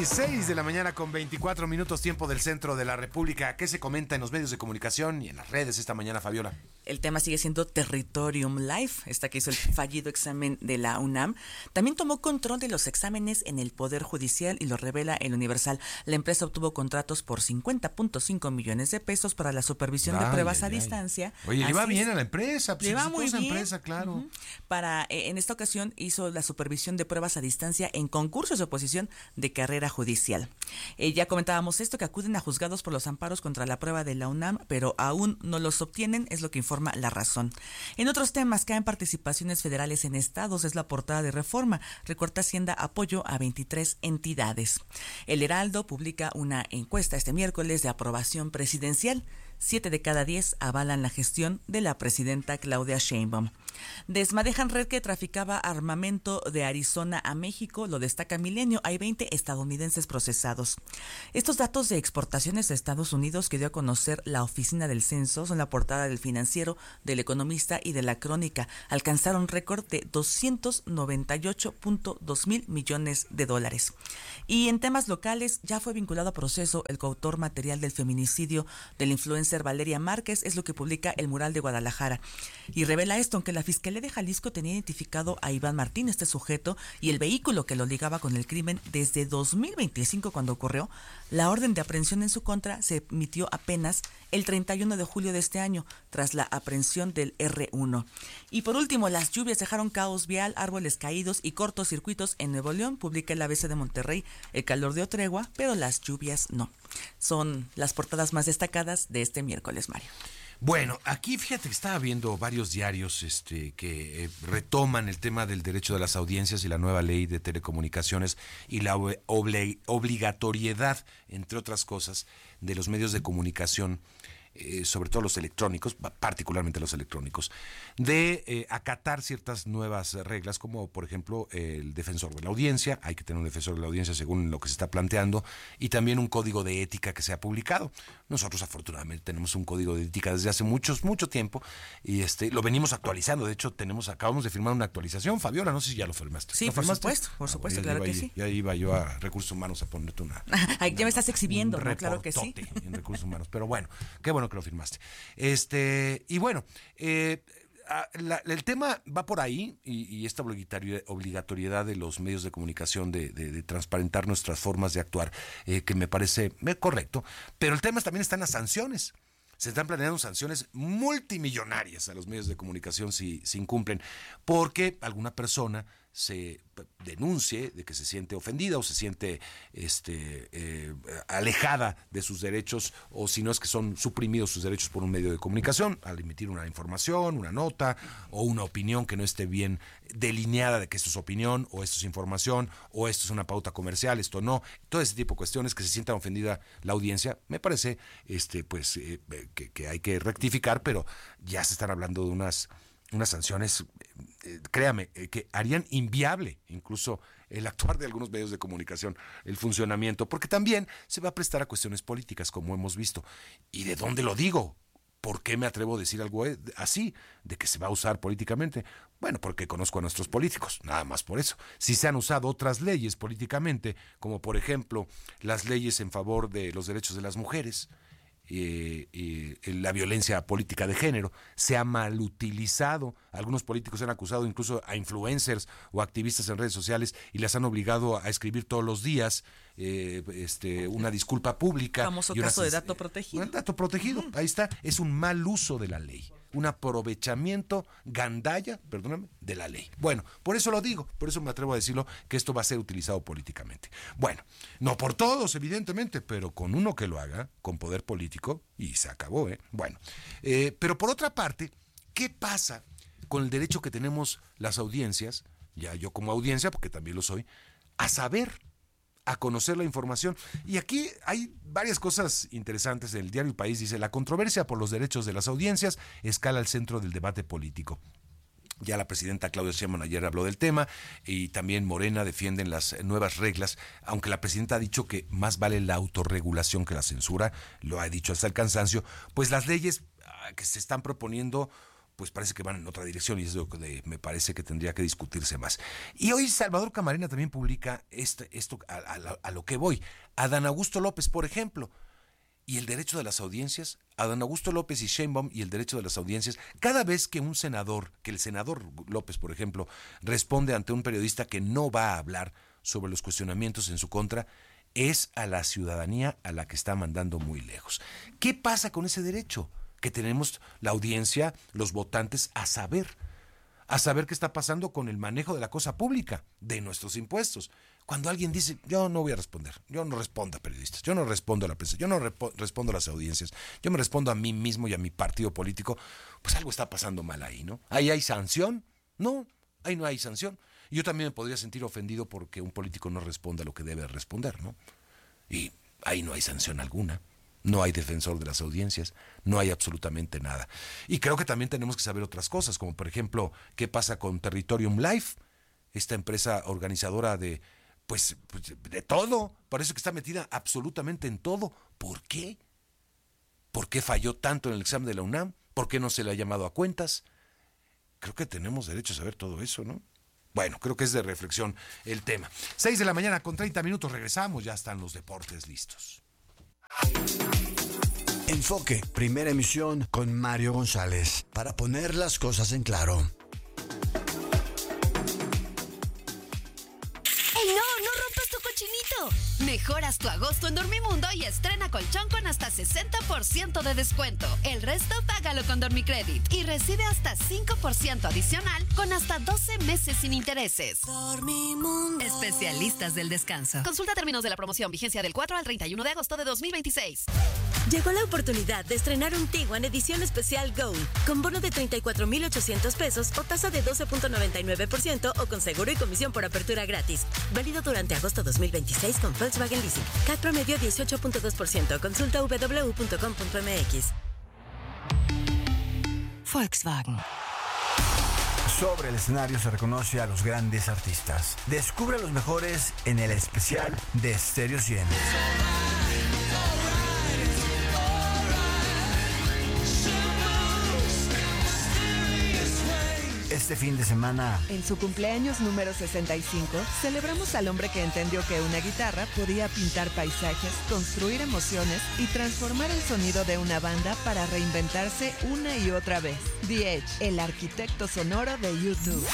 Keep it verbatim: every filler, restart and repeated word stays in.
seis, seis de la mañana con veinticuatro minutos, tiempo del centro de la República. ¿Qué se comenta en los medios de comunicación y en las redes esta mañana, Fabiola? El tema sigue siendo Territorium Life, esta que hizo el fallido examen de la UNAM. También tomó control de los exámenes en el Poder Judicial y lo revela el Universal. La empresa obtuvo contratos por cincuenta punto cinco millones de pesos para la supervisión ay, de pruebas ay, a ay. distancia. Oye, le va bien a la empresa. Pues le va muy bien. Empresa, claro. Uh-huh. Para, eh, en esta ocasión hizo la supervisión de pruebas a distancia en concursos de oposición de carrera judicial. Eh, ya comentábamos esto, que acuden a juzgados por los amparos contra la prueba de la UNAM, pero aún no los obtienen, es lo que informa La Razón. En otros temas, caen participaciones federales en estados, es la portada de Reforma. Recorta Hacienda apoyo a veintitrés entidades. El Heraldo publica una encuesta este miércoles de aprobación presidencial. Siete de cada diez avalan la gestión de la presidenta Claudia Sheinbaum. Desmadejan red que traficaba armamento de Arizona a México, lo destaca Milenio. Hay veinte estadounidenses procesados. Estos datos de exportaciones a Estados Unidos que dio a conocer la Oficina del Censo son la portada del Financiero, del Economista y de la Crónica. Alcanzaron récord de doscientos noventa y ocho punto dos mil millones de dólares. Y en temas locales, ya fue vinculado a proceso el coautor material del feminicidio del influencer Valeria Márquez, es lo que publica El Mural de Guadalajara. Y revela esto, aunque la Fiscalía de Jalisco tenía identificado a Iván Martín, este sujeto, y el vehículo que lo ligaba con el crimen desde dos mil veinticinco cuando ocurrió, la orden de aprehensión en su contra se emitió apenas el treinta y uno de julio de este año, tras la aprehensión del erre uno. Y por último, las lluvias dejaron caos vial, árboles caídos y cortocircuitos en Nuevo León, publica el A B C de Monterrey. El calor dio tregua, pero las lluvias no. Son las portadas más destacadas de este miércoles, Mario. Bueno, aquí fíjate que estaba viendo varios diarios este, que eh, retoman el tema del derecho de las audiencias y la nueva ley de telecomunicaciones y la obli- obligatoriedad, entre otras cosas, de los medios de comunicación, eh, sobre todo los electrónicos, particularmente los electrónicos, de eh, acatar ciertas nuevas reglas, como por ejemplo el defensor de la audiencia. Hay que tener un defensor de la audiencia según lo que se está planteando, y también un código de ética que se ha publicado. Nosotros afortunadamente tenemos un código de ética desde hace muchos, mucho tiempo, y este lo venimos actualizando. De hecho, tenemos acabamos de firmar una actualización. Fabiola, no sé si ya lo firmaste. Sí, ¿Lo por firmaste? supuesto, por supuesto, ah, claro que ahí, sí. Ya iba yo a Recursos Humanos a ponerte una... Ay, una ya me estás exhibiendo, un ¿no? Claro que sí. En Recursos Humanos, pero bueno, qué bueno que lo firmaste. Este, y bueno, eh, La, el tema va por ahí, y, y esta obligatoriedad de los medios de comunicación de, de, de transparentar nuestras formas de actuar, eh, que me parece eh, correcto, pero el tema también está en las sanciones. Se están planeando sanciones multimillonarias a los medios de comunicación si, si incumplen, porque alguna persona se denuncie de que se siente ofendida o se siente este, eh, alejada de sus derechos, o si no es que son suprimidos sus derechos por un medio de comunicación al emitir una información, una nota o una opinión que no esté bien delineada de que esto es opinión o esto es información o esto es una pauta comercial, esto no, todo ese tipo de cuestiones, que se sienta ofendida la audiencia. Me parece este pues eh, que, que hay que rectificar, pero ya se están hablando de unas unas sanciones, eh, créame, eh, que harían inviable incluso el actuar de algunos medios de comunicación, el funcionamiento, porque también se va a prestar a cuestiones políticas, como hemos visto. ¿Y de dónde lo digo? ¿Por qué me atrevo a decir algo así, de que se va a usar políticamente? Bueno, porque conozco a nuestros políticos, nada más por eso. Si se han usado otras leyes políticamente, como por ejemplo las leyes en favor de los derechos de las mujeres, Eh, eh, la violencia política de género, se ha mal utilizado. Algunos políticos han acusado incluso a influencers o activistas en redes sociales y las han obligado a escribir todos los días eh, este, una disculpa pública. Famoso y una, caso de dato protegido. Un dato protegido, uh-huh. Ahí está. Es un mal uso de la ley, un aprovechamiento gandalla, perdóname, de la ley. Bueno, por eso lo digo, por eso me atrevo a decirlo, que esto va a ser utilizado políticamente. Bueno, no por todos, evidentemente, pero con uno que lo haga, con poder político, y se acabó, ¿eh? Bueno, eh, pero por otra parte, ¿qué pasa con el derecho que tenemos las audiencias, ya yo como audiencia, porque también lo soy, a saber, a conocer la información? Y aquí hay varias cosas interesantes. En el diario El País dice: la controversia por los derechos de las audiencias escala al centro del debate político. Ya la presidenta Claudia Sheinbaum ayer habló del tema, y también Morena defienden las nuevas reglas, aunque la presidenta ha dicho que más vale la autorregulación que la censura, lo ha dicho hasta el cansancio. Pues las leyes que se están proponiendo pues parece que van en otra dirección y es lo que me parece que tendría que discutirse más. Y hoy Salvador Camarena también publica este, esto a, a, a lo que voy. Adán Augusto López, por ejemplo, y el derecho de las audiencias. Adán Augusto López y Sheinbaum y el derecho de las audiencias. Cada vez que un senador, que el senador López, por ejemplo, responde ante un periodista que no va a hablar sobre los cuestionamientos en su contra, es a la ciudadanía a la que está mandando muy lejos. ¿Qué pasa con ese derecho? Que tenemos la audiencia, los votantes, a saber, a saber qué está pasando con el manejo de la cosa pública, de nuestros impuestos. Cuando alguien dice, yo no voy a responder, yo no respondo a periodistas, yo no respondo a la prensa, yo no repo- respondo a las audiencias, yo me respondo a mí mismo y a mi partido político, pues algo está pasando mal ahí, ¿no? ¿Ahí hay sanción? No, ahí no hay sanción. Yo también me podría sentir ofendido porque un político no responda a lo que debe responder, ¿no? Y ahí no hay sanción alguna. No hay defensor de las audiencias, no hay absolutamente nada. Y creo que también tenemos que saber otras cosas, como por ejemplo, qué pasa con Territorium Life, esta empresa organizadora de, pues, de todo. Parece que está metida absolutamente en todo. ¿Por qué? ¿Por qué falló tanto en el examen de la UNAM? ¿Por qué no se le ha llamado a cuentas? Creo que tenemos derecho a saber todo eso, ¿no? Bueno, creo que es de reflexión el tema. Seis de la mañana con treinta minutos, regresamos, ya están los deportes listos. Enfoque, primera emisión con Mario González, para poner las cosas en claro. ¡Ey, no! ¡No rompas tu cochinito! Mejoras tu agosto en Dormimundo y estrena colchón con hasta sesenta por ciento de descuento. El resto págalo con Dormicredit y recibe hasta cinco por ciento adicional con hasta doce meses sin intereses. Dormimundo. Especialistas del descanso. Consulta términos de la promoción. Vigencia del cuatro al treinta y uno de agosto de dos mil veintiséis. Llegó la oportunidad de estrenar un Tiguan edición especial Go, con bono de treinta y cuatro mil ochocientos pesos o tasa de doce punto noventa y nueve por ciento o con seguro y comisión por apertura gratis. Válido durante agosto dos mil veintiséis con Volkswagen Leasing. C A T promedio dieciocho punto dos por ciento. Consulta doble u doble u doble u punto com punto m x. Volkswagen. Sobre el escenario se reconoce a los grandes artistas. Descubre a los mejores en el especial de Stereo cien. Este fin de semana, en su cumpleaños número sesenta y cinco, celebramos al hombre que entendió que una guitarra podía pintar paisajes, construir emociones y transformar el sonido de una banda para reinventarse una y otra vez. The Edge, el arquitecto sonoro de YouTube.